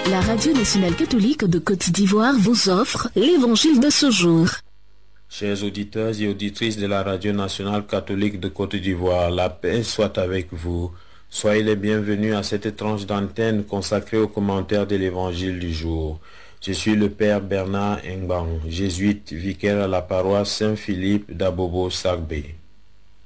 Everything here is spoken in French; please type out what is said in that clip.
La Radio nationale catholique de Côte d'Ivoire vous offre l'Évangile de ce jour. Chers auditeurs et auditrices de la Radio nationale catholique de Côte d'Ivoire, la paix soit avec vous. Soyez les bienvenus à cette tranche d'antenne consacrée au commentaire de l'Évangile du jour. Je suis le Père Bernard Ngbang, jésuite, vicaire à la paroisse Saint-Philippe d'Abobo-Sagbé.